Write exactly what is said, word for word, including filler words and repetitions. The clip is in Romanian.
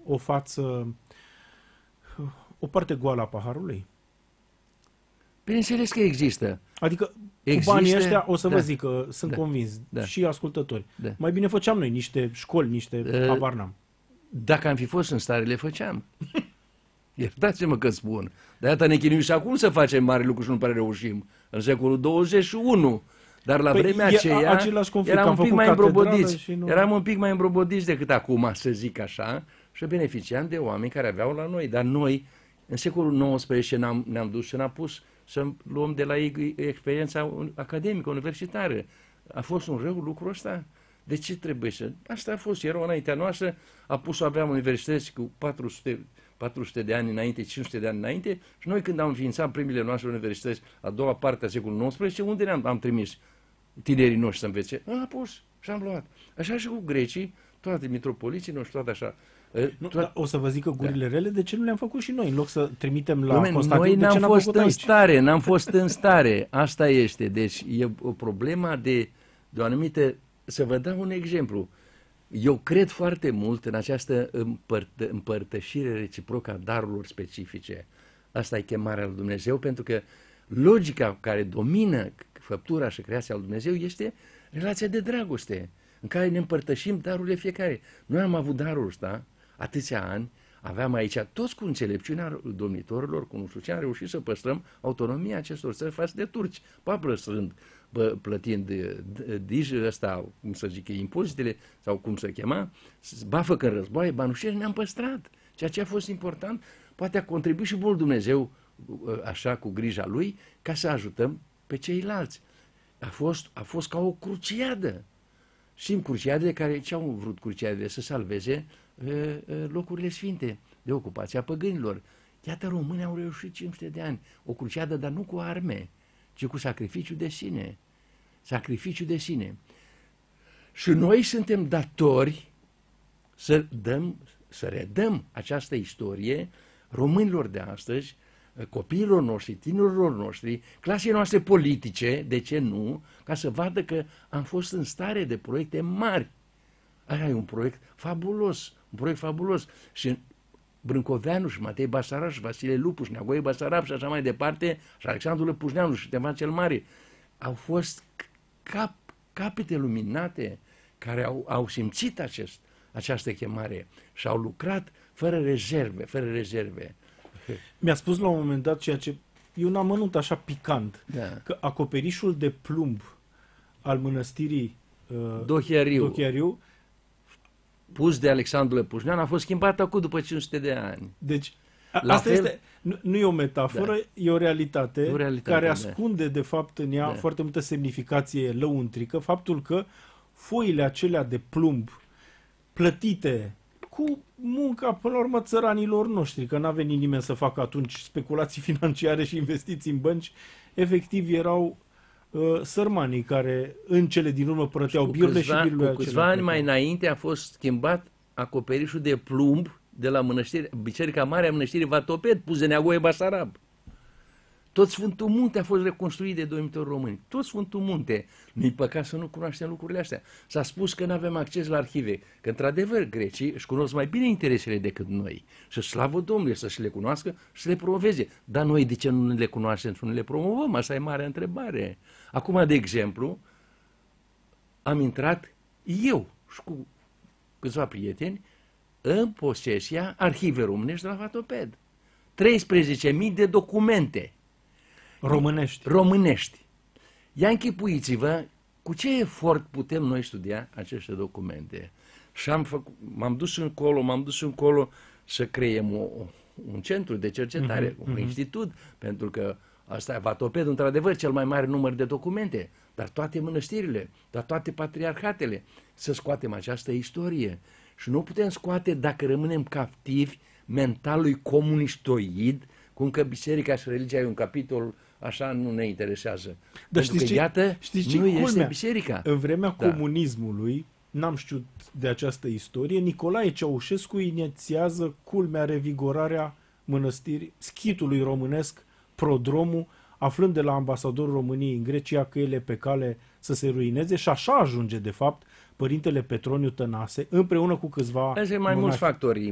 o față, o parte goală a paharului? Bineînțeles că există. Adică Există, cu banii ăștia, o să da, vă zic că sunt da, convins, da, și ascultători, da. mai bine făceam noi niște școli, niște Uh, habar n-am. Dacă am fi fost în stare, le făceam. Iertați-mă că spun. De asta ne chinuim și acum să facem mari lucruri și nu prea reușim. În secolul douăzeci și unu. Dar la Păi vremea e aceea același conflict, eram am un pic făcut mai catedrală îmbrobodiți. și nu- Eram un pic mai îmbrobodiți decât acum, să zic așa, și beneficiam de oameni care aveau la noi. Dar noi, în secolul nouăsprezece, ne-am, ne-am dus și ne-am pus să luăm de la ei experiența academică, universitară. A fost un rău lucru ăsta? De ce trebuie să... Asta a fost, era înaintea noastră, a pus-o, aveam universități cu patru sute, patru sute de ani înainte, cinci sute de ani înainte, și noi când am înființat primele noastre universități, a doua parte a secolului nouăsprezece, unde ne-am am trimis tinerii noștri să învețe? A pus și am luat. Așa și cu grecii, toate mitropoliții noștri, toate așa. Nu, Toate... da, o să vă zic că gurile rele, de ce nu le-am făcut și noi? În loc să trimitem la Dom'le, Constantin, noi de ce n-am n-am fost făcut în aici? stare, n-am fost în stare. Asta este. Deci e o problemă de, de o anumită... Să vă dau un exemplu. Eu cred foarte mult în această împărtă, împărtășire reciprocă a darurilor specifice. Asta e chemarea lui Dumnezeu, pentru că logica care domină făptura și creația lui Dumnezeu este relația de dragoste, în care ne împărtășim darurile fiecare. Noi am avut darul ăsta atâția ani, aveam aici toți cu înțelepciunea domnitorilor, cu nu știu ce, am reușit să păstrăm autonomia acestor țări față de turci, paplăsând, plătind dij ăsta, cum să zic, impozitele, sau cum să chema, bafă că în războaie, banușeri, ne-am păstrat. Ceea ce a fost important, poate a contribuit și mult Dumnezeu, așa, cu grija Lui, ca să ajutăm pe ceilalți. A fost, a fost ca o cruciadă. Și în cruciadele care ce-au vrut cruciadele? Să salveze e, locurile sfinte de ocupația păgânilor. Iată, românii au reușit cinci sute de ani. O cruciadă, dar nu cu arme, ci cu sacrificiu de sine. Sacrificiu de sine. Și noi suntem datori să dăm, să redăm această istorie românilor de astăzi, copiilor noștri, tinerilor noștri, clasei noastre politice, de ce nu, ca să vadă că am fost în stare de proiecte mari. Aia e un proiect fabulos, un proiect fabulos. Și Brâncoveanu și Matei Basarab și Vasile Lupu și Neagoe Basarab și așa mai departe, și Alexandru Lăpușneanu și Ștefan cel Mare, au fost cap, capete luminate care au, au simțit acest, această chemare și au lucrat fără rezerve, fără rezerve. Mi-a spus la un moment dat ceea ce e un amănunt așa picant, Da. că acoperișul de plumb al mănăstirii uh, Dochiariu, Dochiariu, pus de Alexandru Lăpușneanu, a fost schimbat acum după cinci sute de ani. deci a, La asta fel- este, nu, nu e o metaforă, Da. e o realitate, E o realitate, care da. ascunde de fapt în ea Da. foarte multă semnificație lăuntrică, faptul că foile acelea de plumb plătite cu munca, până la urmă, țăranilor noștri, că n-a venit nimeni să facă atunci speculații financiare și investiții în bănci, efectiv erau uh, sărmanii care în cele din urmă plăteau Cu birurile și câțiva, birurile cu câțiva acelea ani mai plecau. înainte a fost schimbat acoperișul de plumb de la mănăstire, Biserica Mare a Mănăstirii Vatoped, pus de Neagoe Basarab. Tot Sfântul Munte a fost reconstruit de dormitori români. Tot Sfântul Munte. Nu-i păcat să nu cunoaștem lucrurile astea. S-a spus că nu avem acces la arhive. Că, într-adevăr, grecii își cunosc mai bine interesele decât noi. Și slavă Domnului să și le cunoască și să le promoveze. Dar noi de ce nu le cunoaștem și nu le promovăm? Asta e marea întrebare. Acum, de exemplu, am intrat eu și cu câțiva prieteni în posesia arhivei românești de la Vatoped. treisprezece mii de documente Românești. românești. Ia închipuiți-vă cu ce efort putem noi studia aceste documente. Și am făcut, m-am dus încolo, m-am dus încolo să creăm o, un centru de cercetare, Mhm, un mhm. institut, pentru că asta e Vatoped, într-adevăr, cel mai mare număr de documente, dar toate mănăstirile, dar toate patriarhatele, să scoatem această istorie. Și nu putem scoate dacă rămânem captivi mentalului comunistoid, cum că biserica și religia e un capitol, așa nu ne interesează. Dar Pentru știți că, ce- iată, știți ce nu este culmea? biserica. În vremea Da. comunismului, n-am știut de această istorie, Nicolae Ceaușescu inițiază culmea revigorarea mănăstirii, schitului românesc, prodromul, aflând de la ambasadorul României în Grecia că el e pe cale să se ruineze și așa ajunge, de fapt, părintele Petroniu Tănase, împreună cu câțiva Asta e mai mulți monahi. factori